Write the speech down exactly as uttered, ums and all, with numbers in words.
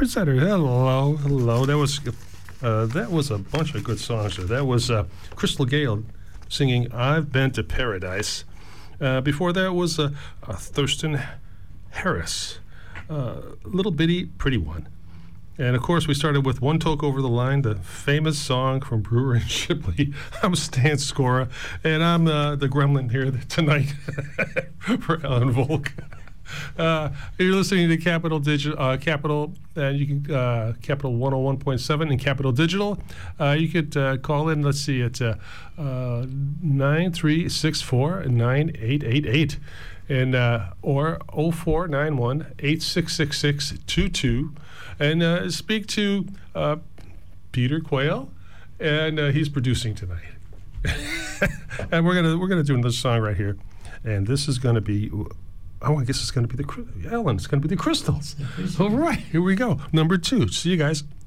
Sports Center. Hello, hello. That was uh, that was a bunch of good songs there. That was uh, Crystal Gale singing "I've Been to Paradise." Uh, before that was uh, uh, Thurston Harris, uh, "Little Bitty Pretty One." And, of course, we started with One Toke Over the Line, the famous song from Brewer and Shipley. I'm Stan Scora, and I'm uh, the gremlin here tonight for Alan Volk. Uh, you're listening to Capital Digital, uh, Capital, and you can uh, Capital one oh one point seven and Capital Digital. Uh, you could uh, call in. Let's see, it's uh, uh, nine three six four nine eight eight eight, and uh, or oh four nine one eight six six six two two. And uh, speak to uh, Peter Quayle, and uh, he's producing tonight. And we're gonna we're gonna do another song right here, and this is gonna be. Oh, I guess it's gonna be the Ellen. It's gonna be the Crystals. All right, here we go. Number two. See you guys.